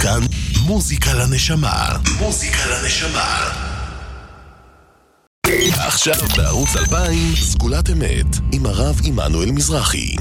כאן מוזיקה לנשמה. מוזיקה לנשמה. עכשיו בערוץ 2000 סגולת אמת עם הרב עמנואל מזרחי.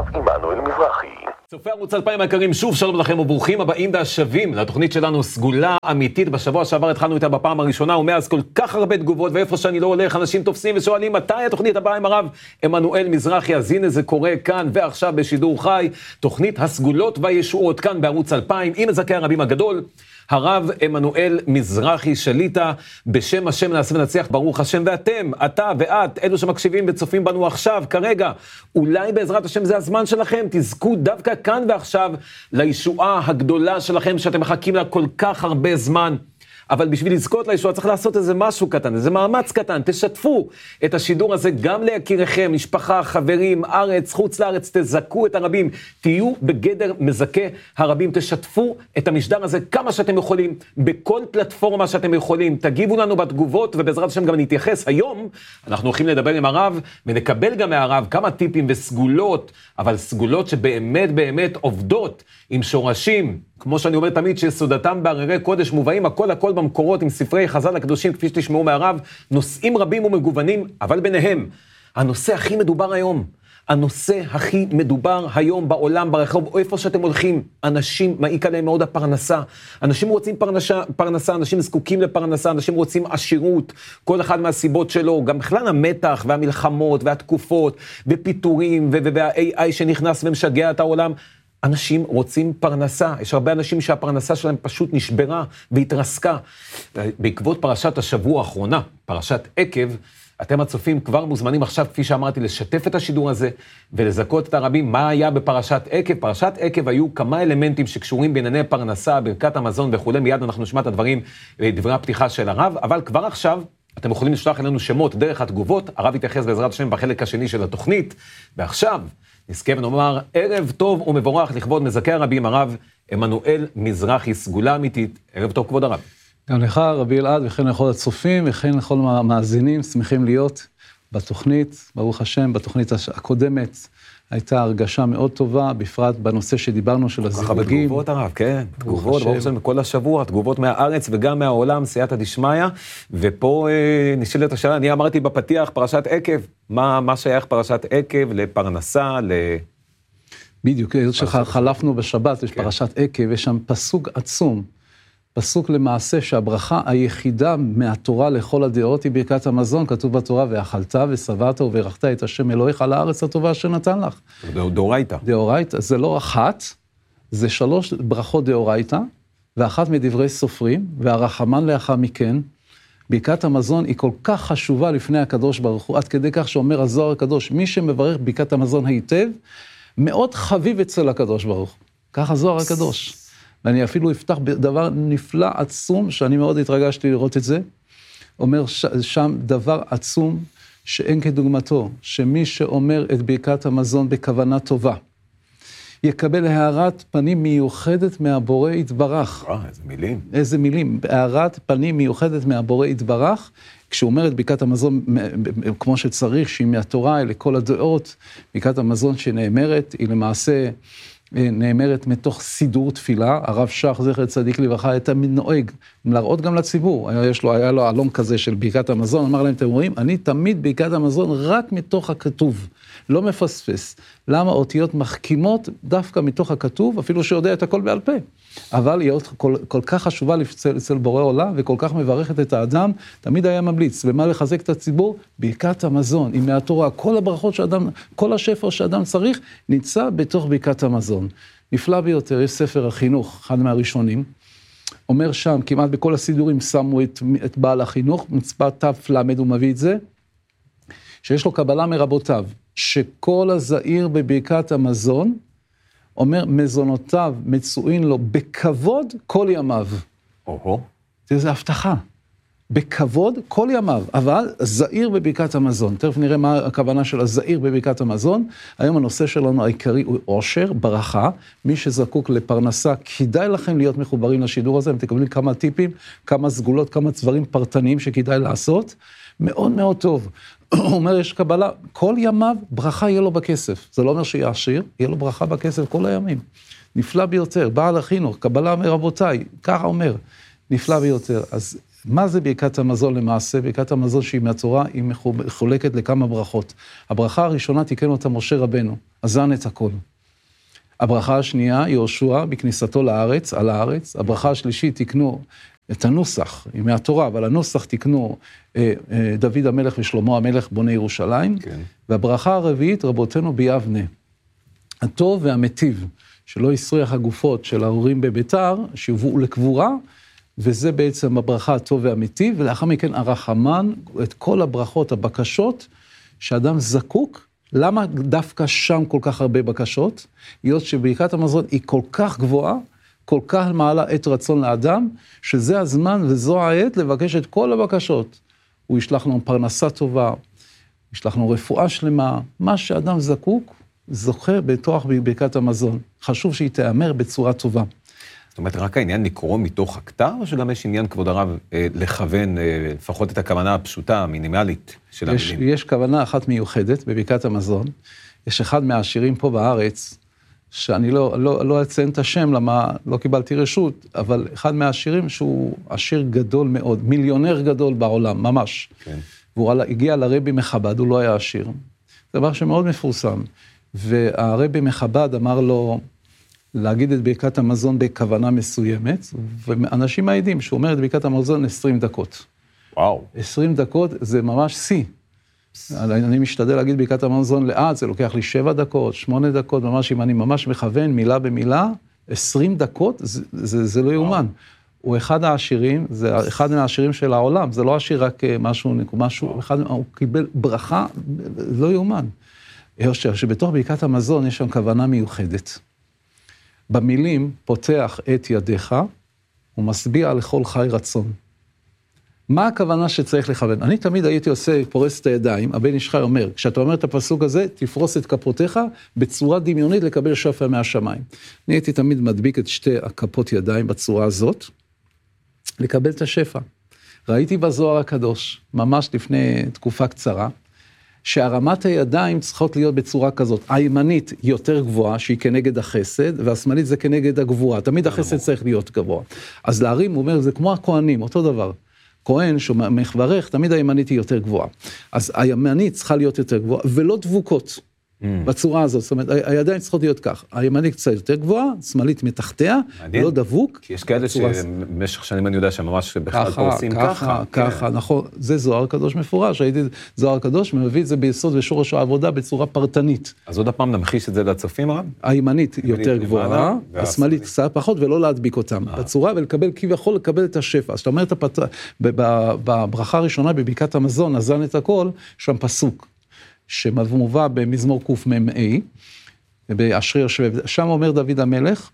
צופי ערוץ 2000 היקרים, שוב שלום לכם וברוכים הבאים והשבים לתוכנית שלנו סגולה אמיתית. בשבוע שעבר התחלנו איתה בפעם הראשונה, ומאז כל כך הרבה תגובות, ואיפה שאני לא הולך אנשים תופסים ושואלים מתי התוכנית הבאה עם הרב עמנואל מזרחי. אז הנה זה קורה כאן ועכשיו בשידור חי, תוכנית הסגולות והישועות כאן בערוץ 2000 עם מזכה הרבים הגדול, הרב עמנואל מזרחי שליטה. בשם השם נעשה ונצליח, ברוך השם. ואתם, אתה ואת, אלו שמקשיבים וצופים בנו עכשיו, כרגע, אולי בעזרת השם זה הזמן שלכם, תזכו דווקא כאן ועכשיו לישועה הגדולה שלכם שאתם מחכים לה כל כך הרבה זמן. אבל בשביל לזכות לישועה צריך לעשות איזה משהו קטן, איזה מאמץ קטן. תשתפו את השידור הזה גם ליקיריכם, משפחה, חברים, ארץ, חוץ לארץ, תזכו את הרבים, תהיו בגדר מזכה הרבים, תשתפו את המשדר הזה כמה שאתם יכולים, בכל פלטפורמה שאתם יכולים, תגיבו לנו בתגובות, ובעזרת השם גם נתייחס. היום אנחנו הולכים לדבר עם הרב, ונקבל גם מהרב כמה טיפים וסגולות, אבל סגולות שבאמת באמת עובדות עם שורשים, כמו שאני אומר תמיד, שסודתם בהררי קודש מובאים הכל במקורות, עם ספרי חז"ל הקדושים, כפי שתשמעו מהרב, נושאים רבים ומגוונים, אבל ביניהם, הנושא הכי מדובר היום, הנושא הכי מדובר היום בעולם, ברחוב, איפה שאתם הולכים, אנשים מעיק עליהם מאוד הפרנסה, אנשים רוצים פרנסה, אנשים זקוקים לפרנסה, אנשים רוצים עשירות, כל אחד מהסיבות שלו, גם בכלל המתח והמלחמות והתקופות, ופיטורים, וה-AI שנכנס ומשגע את העולם, אנשים רוצים פרנסה. יש הרבה אנשים שהפרנסה שלהם פשוט נשברה והתרסקה. בעקבות פרשת השבוע האחרונה, פרשת עקב, אתם הצופים כבר מוזמנים עכשיו, כפי שאמרתי, לשתף את השידור הזה ולזכות את הרבים. מה היה בפרשת עקב? פרשת עקב היו כמה אלמנטים שקשורים בענייני פרנסה, ברכת המזון וכו'. מיד אנחנו נשמע את הדברים, דברי הפתיחה של הרב, אבל כבר עכשיו אתם יכולים לשלוח אלינו שמות דרך התגובות. הרב יתייחס בעזרת השם בחלק השני של התוכנית. ועכשיו נזכה ונאמר ערב טוב ומבורך לכבוד מזכה הרבים, הרב עמנואל מזרחי, סגולה אמיתית. ערב טוב כבוד הרב. גם לך רבי אלעד, וכן לכל הצופים, וכן לכל המאזינים, שמחים להיות בתוכנית, ברוך השם. בתוכנית הקודמת הייתה הרגשה מאוד טובה, בפרט בנושא שדיברנו של הזיווגים. בתגובות הרב, כן, תגובות, ברוך השם, כל השבוע, תגובות מהארץ וגם מהעולם, סייעתא דשמיא, ופה נשאלת השאלה, אני אמרתי בפתיח פרשת עקב, מה שייך פרשת עקב לפרנסה, בדיוק, חלפנו בשבת, יש פרשת עקב, יש שם פסוק עצום, פסוק למעשה שהברכה היחידה מהתורה לכל הדעות היא ברכת המזון, כתוב בתורה, ואכלת ושבעת וברכת את השם אלוהיך על הארץ הטובה שנתן לך. דאורייתא. דאורייתא, זה לא אחת, זה 3 ברכות דאורייתא, ואחת מדברי סופרים, והרחמן לאחר מכן. ברכת המזון היא כל כך חשובה לפני הקדוש ברוך הוא, עד כדי כך שאומר הזוהר הקדוש, מי שמברך ברכת המזון היטב, מאוד חביב אצל הקדוש ברוך הוא. כך הזוהר הקדוש. ואני אפילו אפתח בדבר נפלא עצום, שאני מאוד התרגשתי לראות את זה, אומר שם דבר עצום שאין כדוגמתו, שמי שאומר את ברכת המזון בכוונה טובה, יקבל הערת פנים מיוחדת מהבורא יתברך. איזה מילים. איזה מילים, הערת פנים מיוחדת מהבורא יתברך, כשהוא אומר את ברכת המזון כמו שצריך, שהיא מהתורה אלה כל הדעות, ברכת המזון שנאמרת, היא למעשה נאמרת מתוך סידור תפילה. הרב שך זכר צדיק לברכה היה תמיד נוהג להראות גם לציבור, היה לו אלון כזה של ברכת המזון, אמר להם, אתם רואים, אני תמיד ברכת המזון רק מתוך הכתוב, לא מפספס. למה? אותיות מחכימות דווקא מתוך הכתוב, אפילו שיודע את הכל בעל פה. אבל היא כל כך חשובה אצל בורא עולם, וכל כך מברכת את האדם, תמיד היה ממליץ. ומה לחזק את הציבור? ברכת המזון, היא מהתורה. כל הברכות שאדם, כל השפע שאדם צריך, נמצא בתוך ברכת המזון. נפלא ביותר, יש ספר החינוך, אחד מהראשונים, אומר שם, כמעט בכל הסידורים שמו את בעל החינוך, מצפה ת' למד הוא מביא את זה, שיש לו קבלה מרבותיו, שכל הזעיר בברכת המזון, אומר, מזונותיו מצוין לו בכבוד כל ימיו. זה הבטחה. בכבוד כל ימיו, אבל זעיר בברכת המזון. תכף נראה מה הכוונה של הזעיר בברכת המזון. היום הנושא שלנו העיקרי הוא עושר, ברכה. מי שזקוק לפרנסה, כדאי לכם להיות מחוברים לשידור הזה, אתם תקבלים כמה טיפים, כמה סגולות, כמה דברים פרטניים שכדאי לעשות. מאוד מאוד טוב. הוא אומר, יש קבלה, כל ימיו ברכה יהיה לו בכסף. זה לא אומר שיהיה עשיר, יהיה לו ברכה בכסף כל הימים. נפלא ביותר, בעל החינוך, קבלה מרבותיי, ככה אומר, נפלא ביותר. אז מה זה ברכת המזון למעשה? ברכת המזון שהיא מהתורה, היא מחולקת לכמה ברכות. הברכה הראשונה תיקן אותה משה רבנו, אזן את הכל. הברכה השנייה, יהושע, בכניסתו לארץ, על הארץ. הברכה השלישית תיקנו את הנוסח, היא מהתורה, אבל הנוסח תיקנו דוד המלך ושלמה המלך בוני ירושלים. כן. והברכה הרביעית, רבותינו ביבנה. הטוב והמטיב, שלא יסריח הגופות של ההורים בביתר, שיובאו לקבורה, וזה בעצם הברכה הטוב והמטיב, ולאחר מכן הרחמן, את כל הברכות, הבקשות, שאדם זקוק. למה דווקא שם כל כך הרבה בקשות? היות שברכת המזון היא כל כך גבוהה, כל כך מעלה את רצון לאדם, שזה הזמן וזו העת לבקש את כל הבקשות. הוא ישלח לנו פרנסה טובה, ישלח לנו רפואה שלמה, מה שאדם זקוק, זוכה בתוך ברכת המזון. חשוב שהיא תאמר בצורה טובה. זאת אומרת, רק העניין לקרוא מתוך הכתב, או שגם יש עניין, כבוד הרב, לכוון לפחות את הכוונה הפשוטה, המינימלית של המילים? יש כוונה אחת מיוחדת בברכת המזון. יש אחד מהעשירים פה בארץ, שאני לא אציין את השם, למה לא קיבלתי רשות, אבל אחד מהעשירים שהוא עשיר גדול מאוד, מיליונר גדול בעולם, ממש. כן. והוא הגיע לרבי מחב"ד, הוא לא היה עשיר. זה דבר שמאוד מפורסם. והרבי מחב"ד אמר לו, להגיד את ברכת המזון בכוונה מסוימת, ואנשים מעידים שהוא אומר את ברכת המזון 20 דקות. וואו. 20 דקות זה ממש שיא. אני משתדל להגיד ברכת המזון לאט, זה לוקח לי 7 דקות, 8 דקות, ממש אם אני ממש מכוון מילה במילה, 20 דקות זה לא יאומן. הוא אחד העשירים, זה אחד מהעשירים של העולם, זה לא עשיר רק משהו, הוא קיבל ברכה, לא יאומן. שבתוך ברכת המזון יש שם כוונה מיוחדת. במילים, פותח את ידיך, הוא משביע לכל חי רצון. מה הכוונה שצריך לכוון? אני תמיד הייתי פורס את הידיים, הבן איש חי אומר, כשאתה אומר את הפסוק הזה, תפרוס את כפותיך בצורה דמיונית לקבל שפע מהשמיים. אני הייתי תמיד מדביק את שתי הכפות ידיים בצורה הזאת, לקבל את השפע. ראיתי בזוהר הקדוש, ממש לפני תקופה קצרה, שהרמת הידיים צריכות להיות בצורה כזאת. הימנית יותר גבוהה, שהיא כנגד החסד, והשמאלית זה כנגד הגבוהה. תמיד החסד צריך להיות גבוה. אז להרים, הוא אומר, זה כמו הכהנים, אותו דבר. כהן שמחברך, תמיד הימנית היא יותר גבוהה. אז הימנית צריכה להיות יותר גבוהה, ולא דבוקות בצורה הזאת. זאת אומרת, הידיים צריכות להיות כך. הימנית קצת יותר גבוהה, שמאלית מתחתיה, לא דבוק. כי יש כאלה שבמשך שנים אני יודע שממש בכלל פורסים ככה. ככה, נכון. זה זוהר קדוש מפורש. הייתי זוהר קדוש, מביא את זה ביסוד ושורש העבודה בצורה פרטנית. אז עוד הפעם נמחיש את זה לצופים, הרב? הימנית יותר גבוהה, השמאלית קצת פחות, ולא להדביק אותם בצורה, ולקבל כביכול לקבל את השפע. אז אתה אומר, בברכה הראשונה בברכת המזון, אזן את הכל, שם פסוק. שמובא במזמור קמ"ה, באשרי יושב, שם אומר דוד המלך,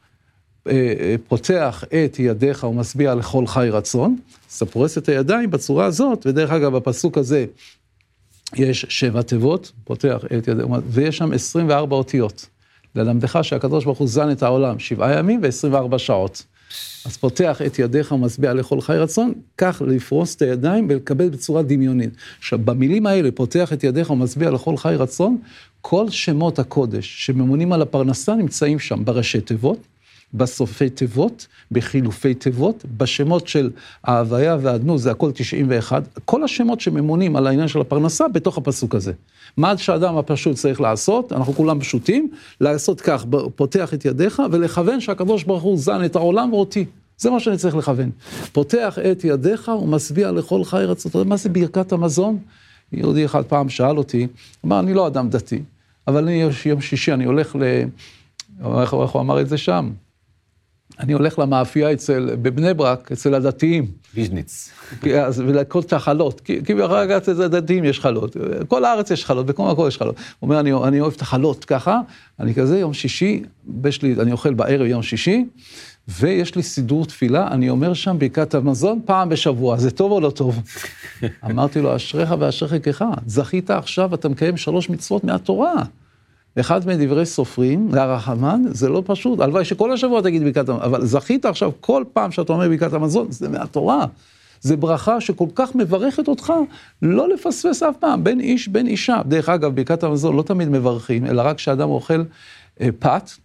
פותח את ידיך ומשביע לכל חי רצון, אז אתה פורס את הידיים בצורה הזאת, ודרך אגב, בפסוק הזה יש 7 תיבות, פותח את ידיך, ויש שם 24 אותיות, ללמדך שהקדוש ברוך הוא זן את העולם 7 ימים ו24 שעות. אז פותח את ידיך ומשביע לכל חי רצון, כך לפרוס את הידיים ולקבל בצורה דמיונית. עכשיו, במילים האלה, פותח את ידיך ומשביע לכל חי רצון, כל שמות הקודש שממונים על הפרנסה נמצאים שם, בראשי תיבות, בסופי תיבות, בחילופי תיבות, בשמות של ההוויה והאדנות, זה הכל 91, כל השמות שממונים על העניין של הפרנסה בתוך הפסוק הזה. מה שהאדם הפשוט צריך לעשות, אנחנו כולם פשוטים, לעשות כך, פותח את ידיך ולכוון שהקדוש ברוך הוא זן את העולם ואותי. זה מה שאני צריך לכוון. פותח את ידיך ומשביע לכל חי רצון. מה זה ברכת המזון? יהודי אחד פעם שאל אותי, אמר, אני לא אדם דתי, אבל אני יום שישי, אני הולך איך הוא אמר את זה שם? אני הולך למאפייה בבני ברק, אצל הדתיים. ויז'ניץ. ולכל את החלות, כי ברגע אצל הדתיים יש חלות. כל הארץ יש חלות, בכל מקום יש חלות. הוא אומר, אני אוהב את החלות ככה, אני כזה יום שישי, אני אוכל בערב יום שישי, ויש לי סידור תפילה, אני אומר שם ברכת המזון פעם בשבוע, זה טוב או לא טוב? אמרתי לו, אשריך ואשרי חלקך, זכית עכשיו, אתה מקיים 3 מצוות מהתורה. אחד מדברי סופרים, הרחמן, זה לא פשוט, הלוואי שכל השבוע תגיד ברכת המזון, אבל זכית עכשיו כל פעם שאתה אומר ברכת המזון, זה מהתורה. זה ברכה שכל כך מברכת אותך, לא לפספס אף פעם, בין איש, בין אישה. דרך אגב, ברכת המזון לא תמיד מברכים, אלא רק כשאדם אוכל פת,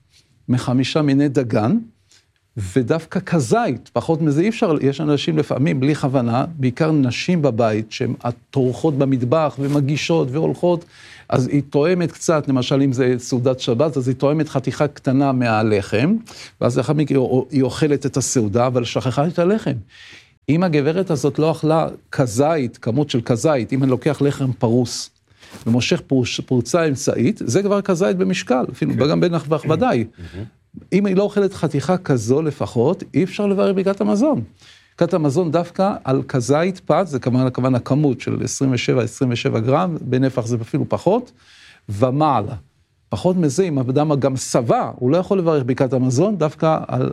מ5 מיני דגן, ודווקא כזית, פחות מזה אי אפשר, יש אנשים לפעמים בלי כוונה, בעיקר נשים בבית, שהן טורחות במטבח ומגישות והולכות, אז היא תואמת קצת, למשל אם זה סעודת שבת, אז היא תואמת חתיכה קטנה מהלחם, ואז לאחר מכן היא אוכלת את הסעודה, אבל שכחה את הלחם. אם הגברת הזאת לא אכלה כזית, כמות של כזית, אם אני לוקח לחם פרוס, ומושך פרוצה אמצעית, זה כבר כזית במשקל, אפילו גם בין אך ודאי. אם היא לא אוכלת חתיכה כזו לפחות, אי אפשר לברך ברכת המזון. ברכת המזון דווקא על כזית פת, זה כמובן הכמות של 27 גרם, בנפח זה אפילו פחות, ומעלה. פחות מזה, אם אדם גם סבא, הוא לא יכול לברך ברכת המזון, דווקא על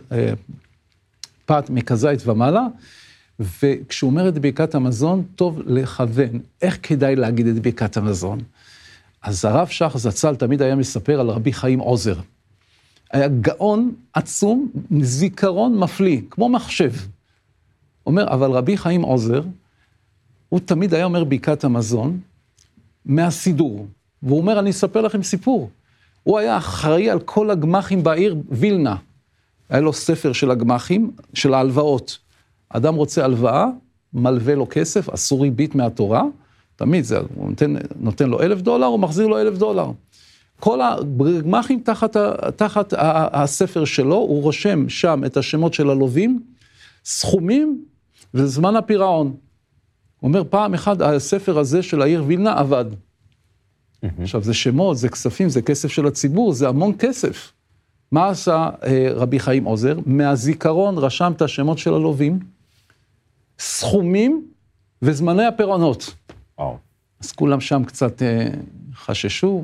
פת מכזית ומעלה, וכשהוא אומר את ברכת המזון, טוב לכוון, איך כדאי להגיד את ברכת המזון? אז הרב שך זצ"ל תמיד היה מספר על רבי חיים עוזר. היה גאון עצום, זיכרון מפליא, כמו מחשב. אומר, אבל רבי חיים עוזר, הוא תמיד היה אומר ברכת המזון, מהסידור. והוא אומר, אני אספר לכם סיפור. הוא היה אחראי על כל הגמחים בעיר וילנה. היה לו ספר של הגמחים, של ההלוואות. אדם רוצה הלוואה, מלווה לו כסף, אסור ריבית מהתורה, תמיד זה, הוא נותן לו $1,000, הוא מחזיר לו $1,000. כל הגמחים תחת הספר שלו, הוא רושם שם את השמות של הלווים, סכומים וזמן הפירעון. הוא אומר, פעם אחד הספר הזה של העיר וילנה עבד. עכשיו, זה שמות, זה כספים, זה כסף של הציבור, זה המון כסף. מה עשה רבי חיים עוזר? מהזיכרון רשם את השמות של הלווים, סכומים וזמני הפירעונות. אז כולם שם קצת חששו,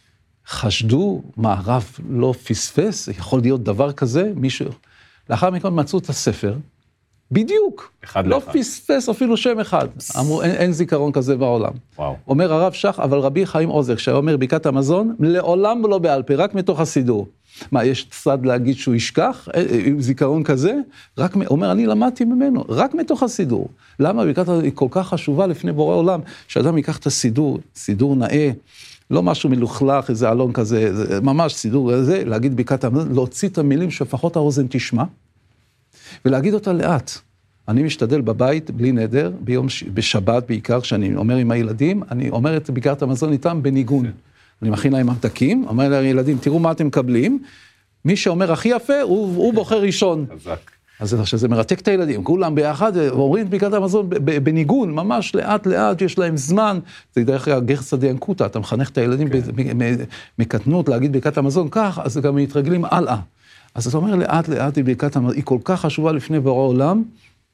חשדו, מה הרב לא פספס, יכול להיות דבר כזה, מישהו, לאחר מכן מצאו את הספר, בדיוק, לא פספס אפילו שם אחד, אמרו אין זיכרון כזה בעולם. אומר הרב שך, אבל רבי חיים עוזר, כשאומר ברכת המזון, לעולם לא בעל פה, רק מתוך הסידור. מה, יש צד להגיד שהוא ישכח, עם זיכרון כזה? אומר, אני למדתי ממנו, רק מתוך הסידור. למה ברכת היא כל כך חשובה לפני בורא עולם, שאדם ייקח את הסידור, סידור נאה, לא משהו מלוכלך, איזה אלון כזה, זה ממש סידור הזה, להגיד ברכת המזון, להוציא את המילים שפחות האוזן תשמע, ולהגיד אותה לאט. אני משתדל בבית, בלי נדר, בשבת בעיקר, כשאני אומר עם הילדים, אני אומר את ברכת המזון איתם בניגון. אני מכין להם ממתקים, אומר לילדים, תראו מה אתם מקבלים, מי שאומר הכי יפה, הוא בוחר ראשון. אז זה מרתק את הילדים, כולם ביחד, ואומרים את ברכת המזון בניגון, ממש לאט לאט, יש להם זמן, זה דרך גרסא דינקותא, אתה מחנך את הילדים מקטנות להגיד ברכת המזון כך, אז גם מתרגלים הלאה. אז אתה אומר לאט לאט, ברכת המזון, היא כל כך חשובה לפני בורא עולם,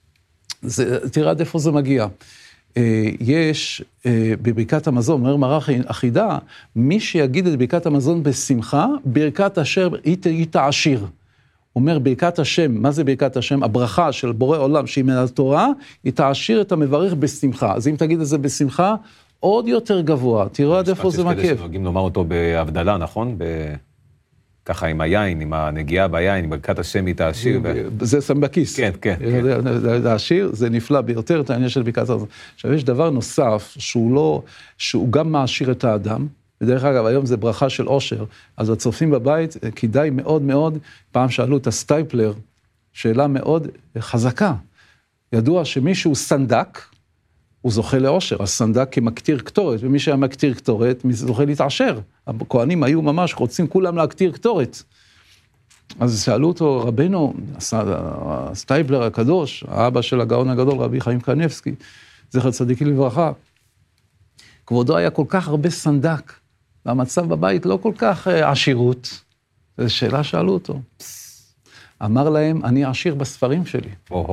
תראה עד איפה זה מגיע. יש בברכת המזון, אומר מערך אחידה, מי שיגיד את ברכת המזון בשמחה, ברכת השם היא תעשיר. אומר ברכת השם, מה זה ברכת השם? הברכה של בורא עולם שהיא מן התורה, היא תעשיר את המברך בשמחה. אז אם תגיד את זה בשמחה, עוד יותר גבוה. תראו עד איפה זה מקף. שנוגעים לומר אותו בהבדלה, נכון? ככה עם היין, עם הנגיעה ביין, עם ברכת השם היא תעשיר. זה שם בכיס. כן, כן. תעשיר, זה נפלא ביותר, את העניין של ברכת המזון. עכשיו, יש דבר נוסף, שהוא גם מעשיר את האדם, בדרך אגב, היום זה ברכה של עושר, אז הצופים בבית, כדאי מאוד מאוד, פעם שאלו את הסטייפלר, שאלה מאוד חזקה. ידוע שמישהו סנדק, הוא זוכה לעושר, הסנדק כמקטיר קטורת, ומי שהיה מקטיר קטורת, זוכה להתעשר. הכהנים היו ממש רוצים כולם להקטיר קטורת. אז שאלו אותו, רבנו, הסטייפלר הקדוש, האבא של הגאון הגדול, רבי חיים קניבסקי, זכר צדיקי לברכה, כבודו היה כל כך הרבה סנדק, והמצב בבית לא כל כך עשירות. זו שאלה שאלו אותו. אמר להם, אני עשיר בספרים שלי.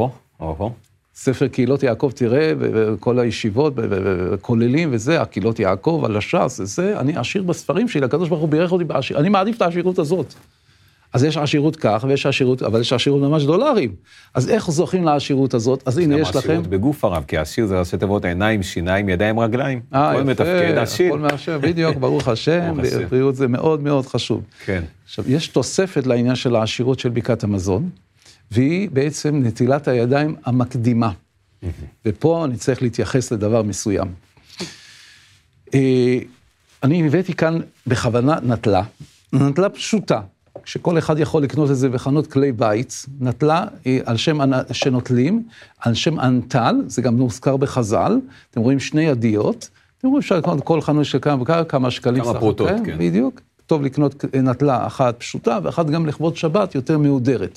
ספר קהילות יעקב תראה, וכל הישיבות, וכוללים וזה, הקהילות יעקב, על הש"ס, וזה, אני עשיר בספרים שלי, הקדוש ברוך הוא בירך אותי בעשיר, אני מעדיף את העשירות הזאת. אז יש עשירות כך, ויש עשירות, אבל יש עשירות ממש דולרים. אז איך זוכים לעשירות הזאת? אז הנה יש לכם... עשירות בגוף הרב, כי עשיר זה ראשי תיבות עיניים, שיניים, ידיים, רגליים. כל מתפקד עשיר. הכל מהשם, בדיוק, ברוך השם, בריאות זה מאוד מאוד חשוב. כן. עכשיו, יש תוספת לעניין של העשירות של ברכת המזון, והיא בעצם נטילת הידיים המקדימה. ופה אני צריך להתייחס לדבר מסוים. אני הבאתי כאן בכוונה נטלה פשוטה. שכל אחד יכול לקנות את זה בחנות כלי בית, נטלה על שם שנוטלים, על שם אנטל, זה גם מוזכר בחז"ל, אתם רואים שני ידיות, אתם רואים אפשר לקנות כל חנות של כמה שקלים. כמה פרוטות, כן. בדיוק, טוב לקנות נטלה אחת פשוטה, ואחת גם לכבוד שבת יותר מהודרת.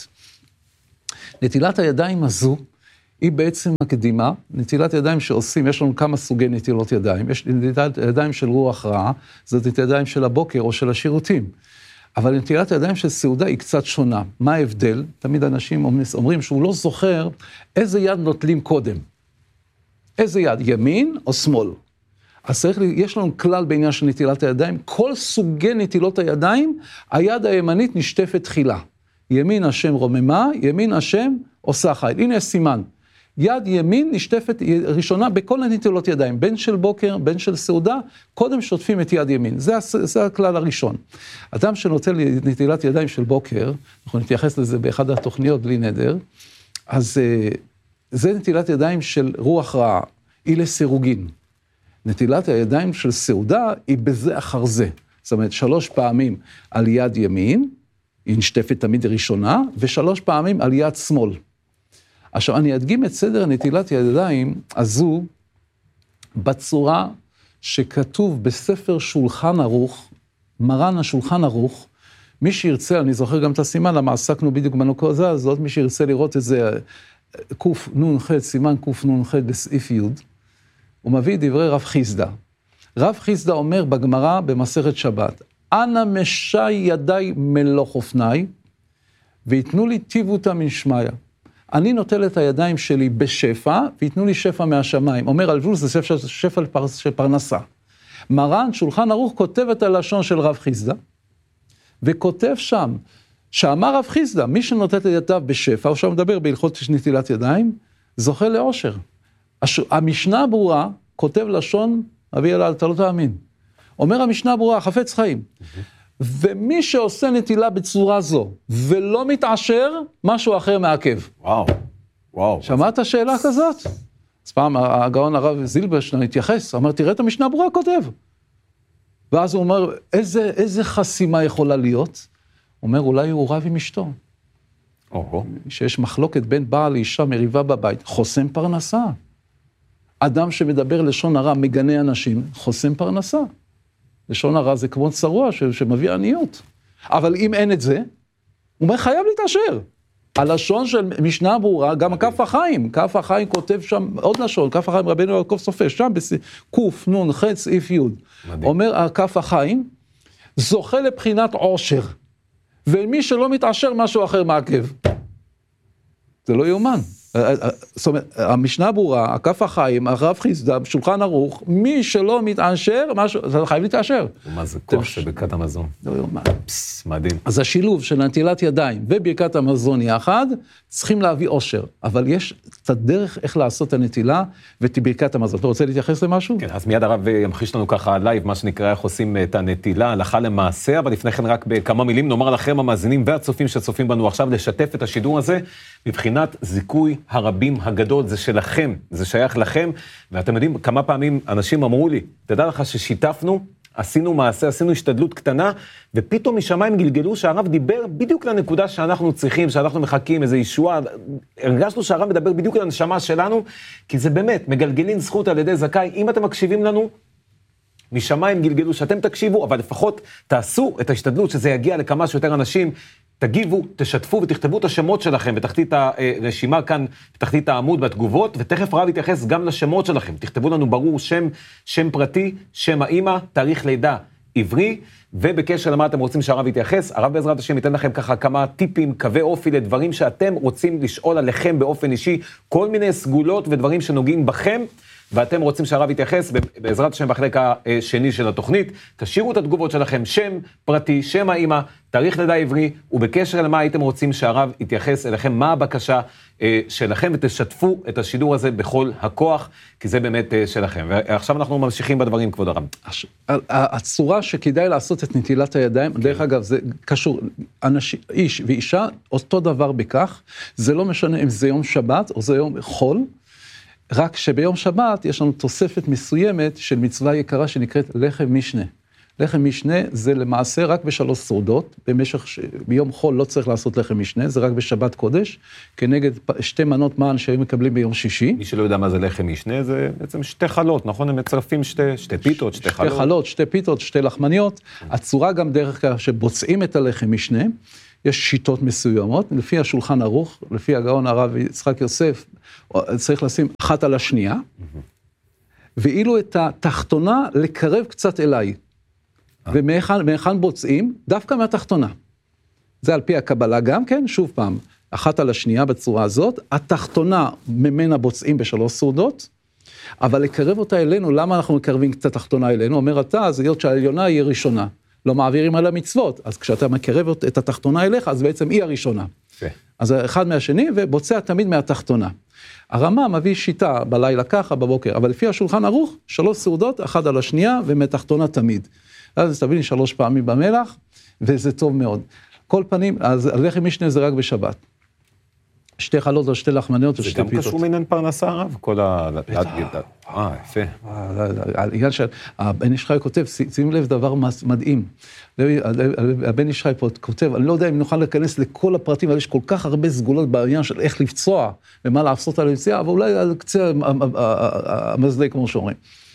נטילת הידיים הזו, היא בעצם מקדימה, נטילת ידיים שעושים, יש לנו כמה סוגי נטילות ידיים, יש נטילת ידיים של רוח רעה, זאת נטילת ידיים של הבוקר או של השירותים. אבל נטילת הידיים של סעודה היא קצת שונה. מה ההבדל? תמיד אנשים אומרים שהוא לא זוכר איזה יד נוטלים קודם. איזה יד, ימין או שמאל. אז יש לנו כלל בעניין של נטילת הידיים, כל סוגי נטילות הידיים, היד הימנית נשטפת תחילה. ימין השם רוממה, ימין השם עושה חיל. הנה יש סימן. יד ימין נשטפת ראשונה בכל הנטילות ידיים, בין של בוקר, בין של סעודה, קודם שוטפים את יד ימין. זה הכלל הראשון. אדם שנוטל נטילת ידיים של בוקר, אנחנו נתייחס לזה באחד התוכניות בלי נדר, אז זה נטילת ידיים של רוח רעה, היא לסירוגין. נטילת הידיים של סעודה היא בזה אחר זה. זאת אומרת, 3 פעמים על יד ימין, היא נשטפת תמיד ראשונה, ו3 פעמים על יד שמאל. עכשיו, אני אדגים את סדר נטילת הידיים הזו בצורה שכתוב בספר שולחן ערוך, מרן השולחן ערוך, מי שירצה, אני זוכר גם את הסימן, למה עסקנו בדיוק בנקודה הזאת, מי שירצה לראות את זה, קנ"ח, סימן קנ"ח בסעיף י', הוא מביא דברי רב חיסדא. רב חיסדא אומר בגמרא במסכת שבת, אנא משי ידי מלוך אופני, ויתנו לי טיבותא מן שמיא. אני נוטל את הידיים שלי בשפע, ויתנו לי שפע מהשמיים. אומר על ג'ול, זה שפע של פרנסה. מרן, שולחן ערוך, כותב את הלשון של רב חיסדא, וכותב שם, שאמר רב חיסדא, מי שנוטל את ידיו בשפע, הוא שם מדבר בהלכות נטילת ידיים, זוכה לאושר. המשנה הברורה, כותב לשון, אבי אלה, אתה לא תאמין. אומר המשנה הברורה, חפץ חיים. ומי שעושה נטילה בצורה זו, ולא מתעשר, משהו אחר מעכב. וואו. שמעת שאלה כזאת? אז פעם הגאון הרב זילברשטיין התייחס, אמר, תראה את המשנה הברורה כותב. ואז הוא אומר, איזה חסימה יכולה להיות? הוא אומר, אולי הוא רב עם אשתו. שיש מחלוקת בין בעל לאישה מריבה בבית, חוסם פרנסה. אדם שמדבר לשון הרע, מגנה אנשים, חוסם פרנסה. לשון הרע זה כמו צרוע שמביא עניות. אבל אם אין את זה, הוא אומר, חייב להתעשר. הלשון של משנה ברורה, גם כף החיים, כף החיים כותב שם עוד לשון, כף החיים רבינו יעקב סופר, שם קנ"ח סעיף י', אומר כף החיים, זוכה לבחינת עושר, ומי שלא מתעשר משהו אחר מעכב. זה לא יאומן. זאת אומרת, המשנה ברורה, הכף החיים, הרב חיסדא, שולחן ערוך, מי שלא מתעשר, זה חייב להתעשר. ומה זה כוח שברכת המזון? לא יאומן. מדהים. אז השילוב של נטילת ידיים וברכת המזון יחד, צריכים להביא עושר. אבל יש את הדרך איך לעשות את הנטילה ואת ברכת המזון. אתה רוצה להתייחס למשהו? כן, אז מיד הרב ימחיש לנו ככה לייב, מה שנקרא, איך עושים את הנטילה, הלכה למעשה, אבל לפני כן רק בכמה מילים, נאמר לכם המאזינים והצופים שצופים בנו עכשיו, לשתף את השידור הזה, מבחינת זיכוי הרבים הגדול, זה שלכם, זה שייך לכם, ואתם יודעים, כמה פעמים אנשים אמרו לי, תדע לך ששיתפנו, עשינו מעשה, עשינו השתדלות קטנה, ופתאום משמיים גלגלו שהרב דיבר בדיוק לנקודה שאנחנו צריכים, שאנחנו מחכים, איזו ישועה, הרגשנו שהרב מדבר בדיוק לנשמה שלנו, כי זה באמת, מגלגלים זכות על ידי זכאי, אם אתם מקשיבים לנו, משמיים גלגלו שאתם תקשיבו, אבל לפחות תעשו את ההשתדלות שזה יגיע לכמה שיותר אנשים, תגיבו, תשתפו ותכתבו את השמות שלכם בתחתית הרשימה כאן, בתחתית העמוד בתגובות, ותכף רב יתייחס גם לשמות שלכם. תכתבו לנו ברור שם פרטי, שם האמא, תאריך לידה עברי, ובקשר למה אתם רוצים שהרב יתייחס, הרב בעזרת השם ייתן לכם ככה כמה טיפים, קווי אופי לדברים שאתם רוצים לשאול עליכם באופן אישי, כל מיני סגולות ודברים שנוגעים בכם, ואתם רוצים שהרב יתייחס, בעזרת השם בחלק השני של התוכנית, תשאירו את התגובות שלכם, שם פרטי, שם האמא, תאריך לידה עברי, ובקשר למה הייתם רוצים שהרב יתייחס אליכם, מה הבקשה שלכם, ותשתפו את השידור הזה בכל הכוח, כי זה באמת שלכם. ועכשיו אנחנו ממשיכים בדברים, כבוד הרב. הצורה שכדאי לעשות את נטילת הידיים, דרך אגב, זה קשור, איש ואישה, אותו דבר בכך, זה לא משנה אם זה יום שבת או זה יום חול, רק שביום שבת יש לנו תוספת מסוימת של מצווה יקרה שנקראת לחם משנה. לחם משנה זה למעשה רק בשלוש סעודות, ביום חול לא צריך לעשות לחם משנה, זה רק בשבת קודש, כנגד שתי מנות מן שהיו מקבלים ביום שישי. מי שלא יודע מה זה לחם משנה, זה בעצם שתי חלות, נכון? הם מצרפים שתי פיתות, שתי חלות. שתי חלות, שתי פיתות, שתי לחמניות. הצורה גם דרך כלל שבוצעים את הלחם משנה, יש שיטות מסוימות, לפי השולחן ערוך, לפי הגאון הרב יצחק יוסף, צריך לשים אחת על השנייה, ואילו את התחתונה לקרב קצת אליי. ומאחן בוצעים? דווקא מהתחתונה. זה על פי הקבלה גם כן, שוב פעם, אחת על השנייה בצורה הזאת, התחתונה ממנה בוצעים בשלוש סעודות, אבל לקרב אותה אלינו, למה אנחנו מקרבים קצת תחתונה אלינו? אומר אתה, אז להיות שהעליונה היא ראשונה. לא מעבירים על המצוות, אז כשאתה מקרב את התחתונה אליך, אז בעצם היא הראשונה. אז אחד מהשני, ובוצע תמיד מהתחתונה. הרמה מביא שיטה בלילה ככה, בבוקר, אבל לפי השולחן ערוך, שלוש סעודות, אחת על השנייה, ומתחתונה תמיד. אז תבין 3 פעמים במלח, וזה טוב מאוד. כל פנים, אז הלחם משנה זה רק בשבת. 2 חלות או 2 לחמניות או 2 פיתות. זה גם קשור מעניין פרנסה הרב? כל יפה. העניין שהבן איש חי כותב, שימו לב דבר מדהים. הבן איש חי פה כותב, אני לא יודע אם נוכל להיכנס לכל הפרטים, אבל יש כל כך הרבה סגולות בעניין של איך לפצוע, ומה לעשות על היציאה, אבל אולי על קצה המזלג כמו שאומרים.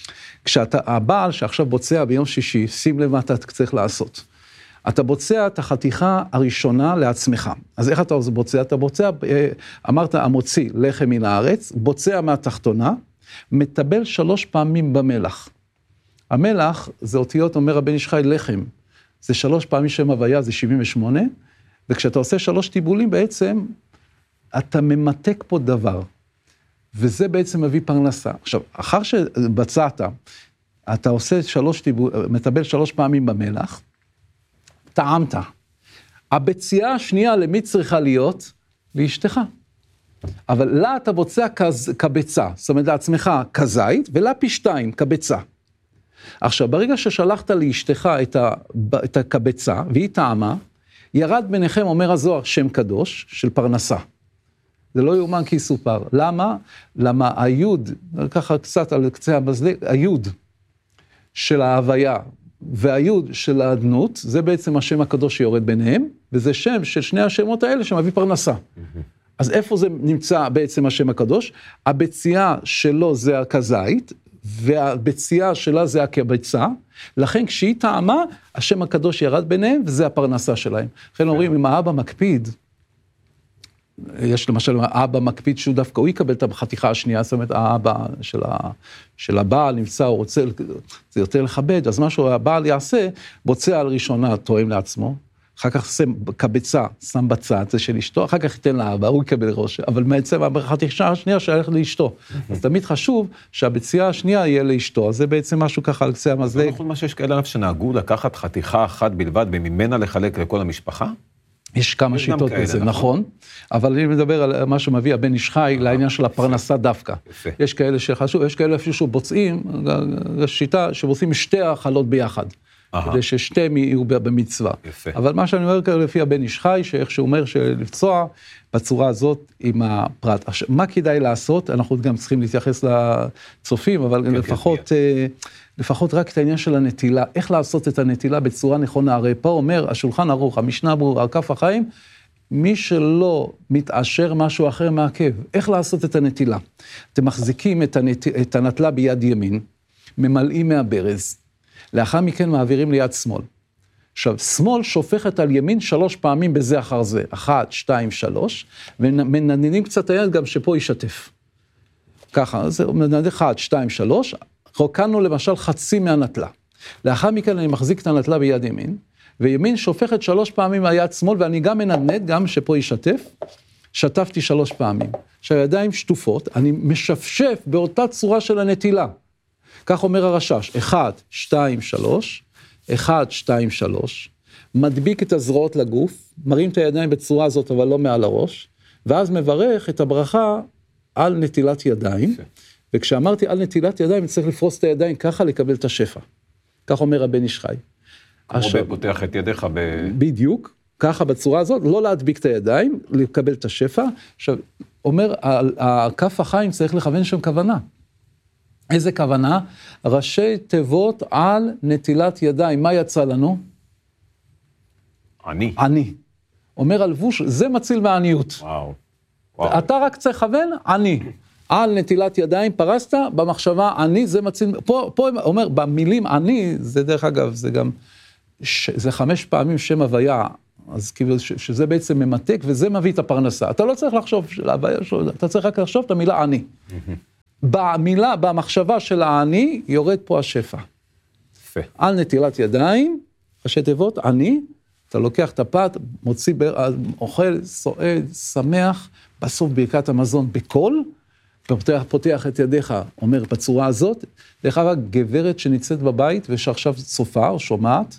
כשהבעל שעכשיו בוצע ביום שישי, שים לב מה אתה צריך לעשות. אתה בוצע את החתיכה הראשונה לעצמך. אז איך אתה בוצע? אתה בוצע, אמרת, המוציא לחם מן הארץ, בוצע מהתחתונה, מטבל 3 פעמים במלח. המלח זה אותיות, אומר הבן איש חי, לחם. זה 3 פעמים שם הוויה, זה 78, וכשאתה עושה 3 טיבולים בעצם, אתה ממתק פה דבר. וזה בעצם מביא פרנסה. עכשיו, אחר שבצעת, אתה עושה 3 טיבולים, מטבל 3 פעמים במלח, טעמת. הביציאה השנייה למי צריכה להיות? לאשתך. אבל לה אתה בוצע כביצה, זאת אומרת לעצמך כזית, ולה פי 2 כביצה. עכשיו, ברגע ששלחת לאשתך את הכביצה, והיא טעמה, ירד ביניכם, אומר הזוהר, שם קדוש של פרנסה. זה לא יאומן כי יסופר. למה? למה היוד, ככה קצת על קצה המזלג, היוד של ההוויה, והיוד של האדנות, זה בעצם השם הקדוש שיורד ביניהם, וזה שם של שני השמות האלה שמביא פרנסה. אז איפה זה נמצא בעצם השם הקדוש? הביציאה שלו זה הכזית, והביציאה שלה זה הכביצה, לכן כשהיא טעמה, השם הקדוש ירד ביניהם, וזה הפרנסה שלהם. לכן אומרים, אם האבא מקפיד, יש למשל, האבא מקפיד שהוא דווקא, הוא יקבל את החתיכה השנייה, זאת אומרת, האבא של הבעל נמצא, הוא רוצה, זה יותר לכבד, אז משהו הבעל יעשה, בוצע על ראשונה, תואם לעצמו, אחר כך שם קבצה, שם בצד, זה של אשתו, אחר כך ייתן לאבא, הוא יקבל ראש, אבל בעצם החתיכה השנייה שהלך לאשתו. אז תמיד חשוב שהביציאה השנייה יהיה לאשתו, אז זה בעצם משהו ככה על קצה המזלג. זה נכון מה שיש כאלה שנהגו לקחת חתיכה אחת בלבד, וממנה לחלק לכל המשפחה? יש כמה שיטות בזה, נכון, אבל אני מדבר על מה שמביא הבן איש חי לעניין של הפרנסה דווקא. יש כאלה שחשוב, יש כאלה אפילו שבוצעים, שיטה שבוצעים 2 האכלות ביחד, כדי ששתיהם יהיו במצווה. אבל מה שאני אומר כאלה לפי הבן איש חי, שאיך שהוא אומר שלפצוע בצורה הזאת עם הפרט. מה כדאי לעשות? אנחנו גם צריכים להתייחס לצופים, אבל לפחות רק את העניין של הנטילה, איך לעשות את הנטילה בצורה נכונה, הרי פה אומר, השולחן ערוך, המשנה ברור, על כף החיים, מי שלא מתעשר משהו אחר מעכב, איך לעשות את הנטילה? אתם מחזיקים את הנטלה ביד ימין, ממלאים מהברז, לאחר מכן מעבירים ליד שמאל. עכשיו, שמאל שופכת על ימין 3 פעמים בזה אחר זה, 1, 2, 3, ומנדנים קצת היד גם שפה ישתף. ככה, זה מנדן 1, 2, 3, רוקנו למשל חצי מהנטלה. לאחר מכן אני מחזיק את הנטלה ביד ימין, וימין שופכת 3 פעמים מהיד שמאל, ואני גם מנדנד, גם שפה ישתף, שטפתי 3 פעמים. שהידיים שטופות, אני משפשף באותה צורה של הנטילה. כך אומר הרשש, 1, 2, 3, 1, 2, 3, מדביק את הזרועות לגוף, מרים את הידיים בצורה הזאת, אבל לא מעל הראש, ואז מברך את הברכה על נטילת ידיים, וכשאמרתי על נטילת ידיים, צריך לפרוס את הידיים ככה לקבל את השפע. כך אומר הבן איש חי. כמו פותח את ידיך בדיוק, ככה בצורה הזאת, לא להדביק את הידיים, לקבל את השפע. עכשיו, אומר, הכף החיים צריך לכוון שם כוונה. איזה כוונה? ראשי תיבות על נטילת ידיים. מה יצא לנו? אני. אומר הלבוש, זה מציל מהעניות. וואו. אתה רק צריך לכוון, אני. על נטילת ידיים פרסת, במחשבה אני, זה מציל, פה אומר, במילים אני, זה דרך אגב, זה גם, זה 5 פעמים שם הוויה, אז כאילו שזה בעצם ממתק, וזה מביא את הפרנסה. אתה לא צריך לחשוב, אתה צריך רק לחשוב את המילה אני. במילה, במחשבה של האני, יורד פה השפע. יפה. על נטילת ידיים, ראשי תיבות, אני, אתה לוקח את הפת, מוציא, אוכל, סועד, שמח, בסוף ברכת המזון בקול, פותח את ידיך, אומר בצורה הזאת, דרך אגב, גברת שנמצאת בבית, ושעכשיו צופה או שומעת,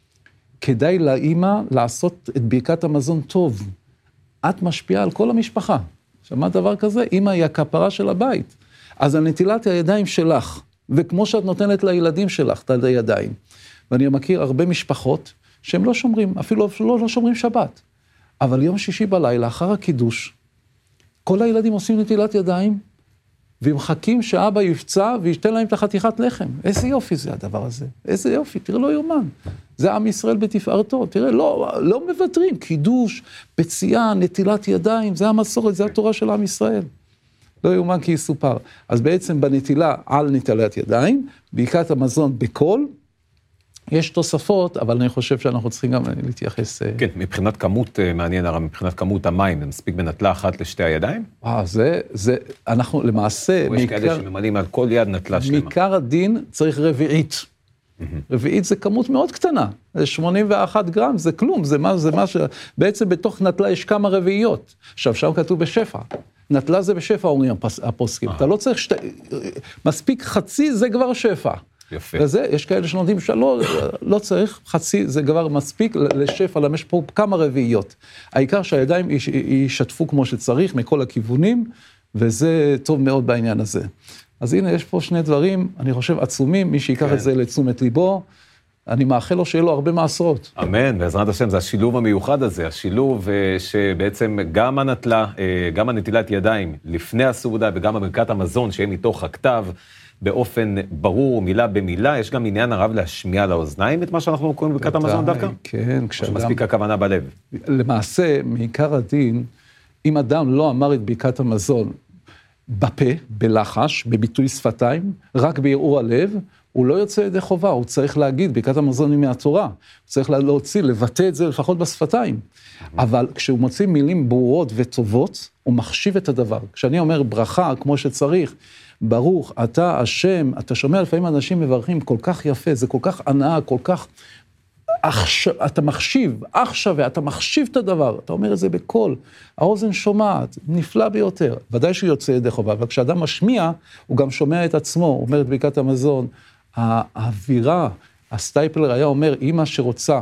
כדאי לאמא לעשות את ברכת המזון טוב. את משפיעה על כל המשפחה. שמעת דבר כזה? אמא היא הכפרה של הבית. אז הנטילת הידיים שלך, וכמו שאת נותנת לילדים שלך את הידיים, ואני מכיר הרבה משפחות שהם לא שומרים, אפילו לא שומרים שבת, אבל יום שישי בלילה, אחר הקידוש, כל הילדים עושים נטילת ידיים, והם מחכים שאבא יפצע וישתן להם את החתיכת לחם. איזה יופי זה הדבר הזה, איזה יופי, תראה, לא יומן. זה עם ישראל בתפארתו, תראה, לא מוותרים, קידוש, פציעה, נטילת ידיים, זה המסורת, זה התורה של עם ישראל. לא יומן כי יסופר. אז בעצם בנטילה על נטילת ידיים, ברכת המזון בקול, יש תוספות, אבל אני חושב שאנחנו צריכים גם להתייחס... כן, מבחינת כמות, מעניין הרב, מבחינת כמות המים, זה מספיק בנטלה אחת לשתי הידיים? זה, אנחנו למעשה... יש כאלה שממלאים על כל יד נטלה שלמה. מעיקר הדין צריך רביעית. רביעית זה כמות מאוד קטנה, זה 81 גרם, זה כלום, זה מה ש... בעצם בתוך נטלה יש כמה רביעיות. עכשיו, שם כתוב בשפע. נטלה זה בשפע, אומרים הפוסקים. אתה לא צריך מספיק חצי, זה כבר שפע. יפה. וזה, יש כאלה שנותנים לא צריך, חצי, זה כבר מספיק לשפע, יש פה כמה רביעיות. העיקר שהידיים ישתפו כמו שצריך, מכל הכיוונים, וזה טוב מאוד בעניין הזה. אז הנה, יש פה 2 דברים, אני חושב, עצומים, מי שיקח את זה לתשומת ליבו, אני מאחל לו שיהיה לו הרבה מעשרות. אמן, בעזרת השם, זה השילוב המיוחד הזה, השילוב שבעצם גם הנטלה, גם הנטילת ידיים לפני הסעודה, וגם ברכת המזון, שיהיה מתוך הכתב, באופן ברור, מילה במילה, יש גם עניין הרב להשמיע לאוזניים את מה שאנחנו קוראים ברכת המזון דווקא? כן, כשאדם... מספיק הכוונה בלב. למעשה, מעיקר הדין, אם אדם לא אמר את ברכת המזון בפה, בלחש, בביטוי שפתיים, רק בערעור הלב, הוא לא יוצא ידי חובה, הוא צריך להגיד, ברכת המזון היא מהתורה, הוא צריך להוציא, לבטא את זה לפחות בשפתיים. אבל כשהוא מוציא מילים ברורות וטובות, הוא מחשיב את הדבר. כשאני אומר ברכה, כמו שצריך, ברוך, אתה השם, אתה שומע לפעמים אנשים מברכים כל כך יפה, זה כל כך ענאה, כל כך, אתה מחשיב, שווה, אתה מחשיב את הדבר, אתה אומר את זה בקול, האוזן שומעת, נפלא ביותר, ודאי שהוא יוצא ידי חובה, אבל כשאדם משמיע, הוא גם שומע את עצמו, הוא אומר את ברכת המזון, האווירה, הסטייפלר היה אומר, אמא שרוצה,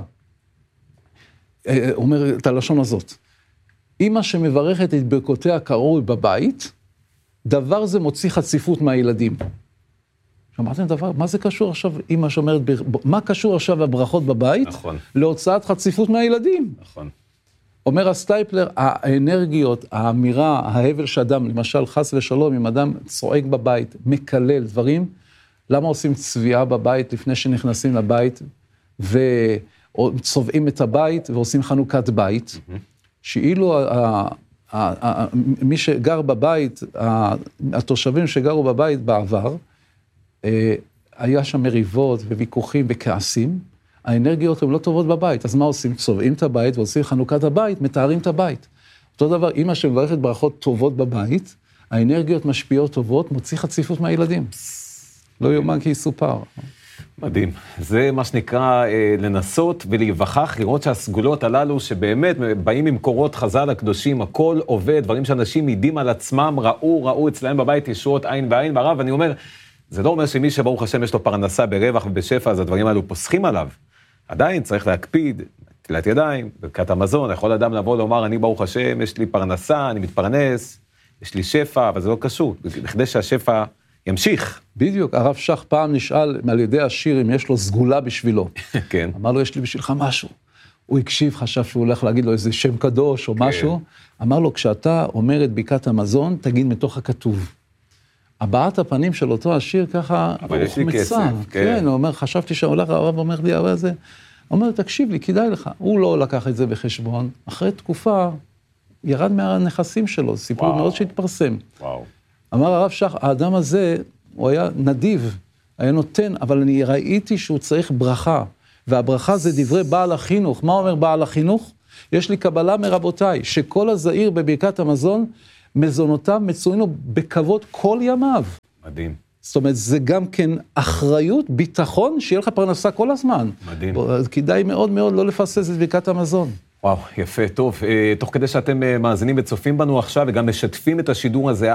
אומר את הלשון הזאת, אמא שמברכת את ברכותיה קרוי בבית, דבר זה מוציא חציפות מהילדים. שמעתם דבר? מה זה קשור עכשיו, אמא שאומרת, מה קשור עכשיו הברכות בבית? נכון. להוצאת חציפות מהילדים. נכון. אומר הסטייפלר, האנרגיות, האמירה, ההבל שאדם, למשל חס ושלום, אם אדם צועק בבית, מקלל דברים, למה עושים צביעה בבית לפני שנכנסים לבית, וצובעים את הבית ועושים חנוכת בית, שאילו מי שגר בבית, התושבים שגרו בבית בעבר, היה שם מריבות וויכוחים וכעסים, האנרגיות הן לא טובות בבית, אז מה עושים? צובעים את הבית ועושים חנוכת הבית, מתארים את הבית. אותו דבר, אמא שמברכת ברכות טובות בבית, האנרגיות משפיעות טובות, מוציא חציפות מהילדים. לא יאומן כי יסופר. מדהים. זה מה שנקרא לנסות ולהיווכח, לראות שהסגולות הללו שבאמת באים עם קורות חז"ל הקדושים, הכל עובד, דברים שאנשים מעידים על עצמם, ראו אצלהם בבית ישועות עין בעין, והרב, אני אומר, זה לא אומר שמי שברוך השם יש לו פרנסה ברווח ובשפע, אז הדברים האלו פוסחים עליו. עדיין צריך להקפיד, נטילת ידיים, ברכת המזון, יכול אדם לבוא לומר, אני ברוך השם, יש לי פרנסה, אני מתפרנס, יש לי שפע, אבל זה לא קשור, בכדי שהשפע ימשיך. בדיוק, הרב שך פעם נשאל על ידי השיר אם יש לו סגולה בשבילו. כן. אמר לו, יש לי בשבילך משהו. הוא הקשיב, חשב שהוא הולך להגיד לו איזה שם קדוש או משהו. אמר לו, כשאתה אומר את ברכת המזון, תגיד מתוך הכתוב. הבעת הפנים של אותו עשיר ככה, אבל יש לי כסף, כן, הוא אומר, חשבתי שהולך, הרב אומר לי, הרב הזה, הוא אומר, תקשיב לי, כדאי לך. הוא לא לקח את זה בחשבון. אחרי תקופה, ירד מהנכסים שלו, סיפור מאוד שהתפרסם. וואו. אמר הרב שך, האדם הזה, הוא היה נדיב, היה נותן, אבל אני ראיתי שהוא צריך ברכה, והברכה זה דברי בעל החינוך. מה אומר בעל החינוך? יש לי קבלה מרבותיי, שכל הזעיר בברכת המזון, מזונותיו מצוינו בכבוד כל ימיו. מדהים. זאת אומרת, זה גם כן אחריות, ביטחון, שיהיה לך פרנסה כל הזמן. מדהים. כדאי מאוד מאוד לא לפסס את ברכת המזון. וואו, יפה, טוב. תוך כדי שאתם מאזינים וצופים בנו עכשיו, וגם משתפים את השידור הזה,